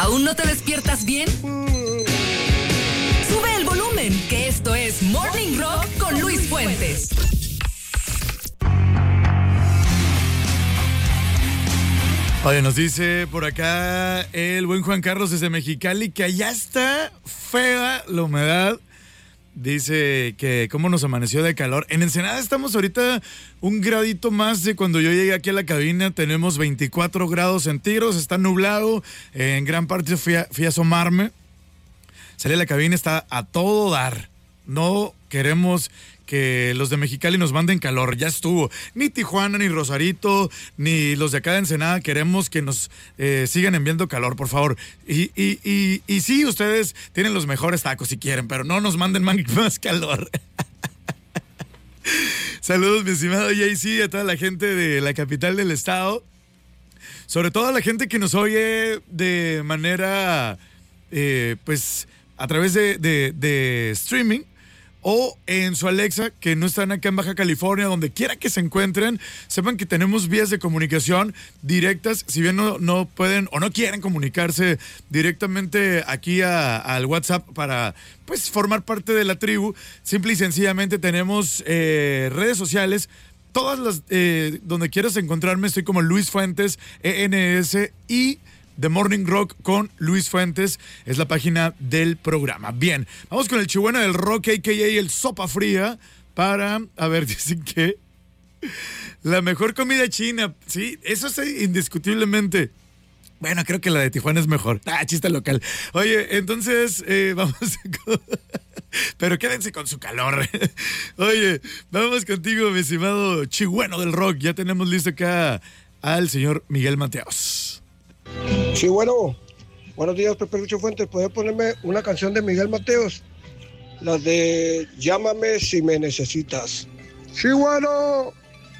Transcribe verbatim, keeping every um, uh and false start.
¿Aún no te despiertas bien? Sube el volumen, que esto es Morning Rock con Luis Fuentes. Oye, nos dice por acá el buen Juan Carlos desde Mexicali que allá está fea la humedad. Dice que cómo nos amaneció de calor. En Ensenada estamos ahorita un gradito más de cuando yo llegué aquí a la cabina. Tenemos veinticuatro grados centígrados, está nublado. En gran parte fui a, fui a asomarme. Salí a la cabina, está a todo dar. No queremos que los de Mexicali nos manden calor, ya estuvo. Ni Tijuana, ni Rosarito, ni los de acá de Ensenada queremos que nos eh, sigan enviando calor, por favor. Y, y, y, y sí, ustedes tienen los mejores tacos si quieren, pero no nos manden más calor. Saludos, mi estimado Jay-Z, a toda la gente de la capital del estado. Sobre todo a la gente que nos oye de manera, eh, pues, a través de, de, de streaming, o en su Alexa, que no están acá en Baja California, donde quiera que se encuentren, sepan que tenemos vías de comunicación directas, si bien no, no pueden o no quieren comunicarse directamente aquí a, al WhatsApp para, pues, formar parte de la tribu, simple y sencillamente tenemos eh, redes sociales, todas las, eh, donde quieras encontrarme, estoy como Luis Fuentes, E N S, y The Morning Rock con Luis Fuentes, es la página del programa. Bien, vamos con el chihuahua del rock, a k a el Sopa Fría, para, a ver, dicen que la mejor comida china, sí, eso es indiscutiblemente. Bueno, creo que la de Tijuana es mejor. Ah, chiste local. Oye, entonces, eh, vamos con... Pero quédense con su calor. Oye, vamos contigo, mi estimado chihuahua del rock. Ya tenemos listo acá al señor Miguel Mateos. Sí, bueno, buenos días, Pepe Lucho Fuentes. ¿Puedes ponerme una canción de Miguel Mateos? La de Llámame si me necesitas. Sí, bueno.